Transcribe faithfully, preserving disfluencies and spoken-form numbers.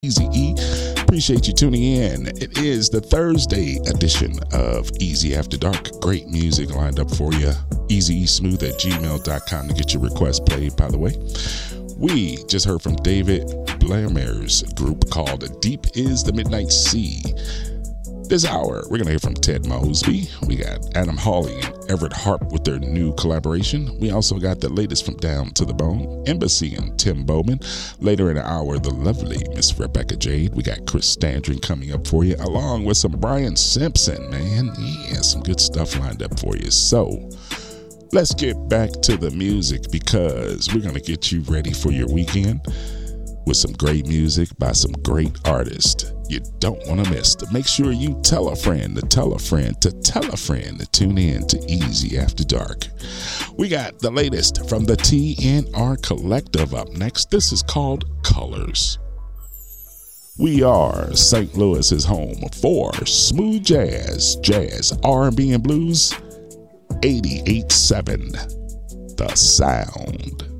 Easy E. Appreciate you tuning in. It is the Thursday edition of Easy After Dark. Great music lined up for you. easy smooth at gmail dot com to get your request played, by the way. We just heard from David Blamer's group called Deep is the Midnight Sea. This hour, we're going to hear from Ted Mosby. We got Adam Hawley and Everett Harp with their new collaboration. We also got the latest from Down to the Bone, Embassy and Tim Bowman. Later in the hour, the lovely Miss Rebecca Jade. We got Chris Standring coming up for you, along with some Brian Simpson, man. Yeah, some good stuff lined up for you. So, let's get back to the music because we're going to get you ready for your weekend with some great music by some great artists you don't want to miss. To make sure you tell a friend to tell a friend to tell a friend to tune in to Easy After Dark. We got the latest from the T N R Collective up next. This is called Colors. We are Saint Louis's home for smooth jazz, jazz, R and B, and blues. eighty-eight point seven The Sound.